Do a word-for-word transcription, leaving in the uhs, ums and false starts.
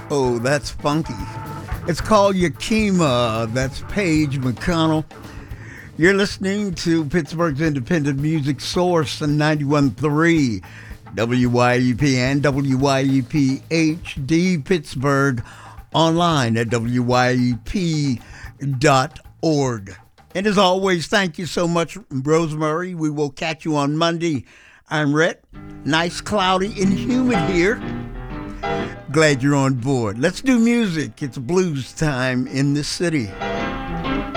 Oh, that's funky. It's called Yakima. That's Paige McConnell. You're listening to Pittsburgh's independent music source, ninety-one point three W Y U P and W Y U P H D Pittsburgh, online at W Y U P dot org. And as always, thank you so much, Rosemary. We will catch you on Monday. I'm Rhett. Nice, cloudy, and humid here. Glad you're on board. Let's do music. It's blues time in the city.